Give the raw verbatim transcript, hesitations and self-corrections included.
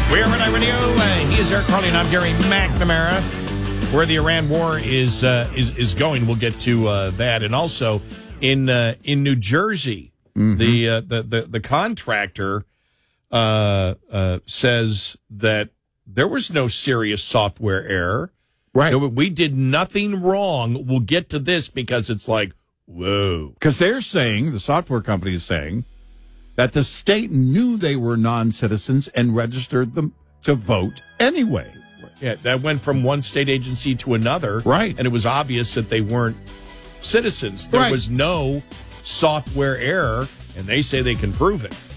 We're at iRadio. Uh, he is Eric Carly, and I'm Gary McNamara. Where the Iran war is uh, is is going, we'll get to uh, that, and also in uh, in New Jersey, mm-hmm. the, uh, the the the contractor uh, uh, says that there was no serious software error. Right, we did nothing wrong. We'll get to this because it's like, whoa, because they're saying, the software company is saying, that the state knew they were non-citizens and registered them to vote anyway. Yeah, that went from one state agency to another. Right. And it was obvious that they weren't citizens. There right. was no software error, and they say they can prove it.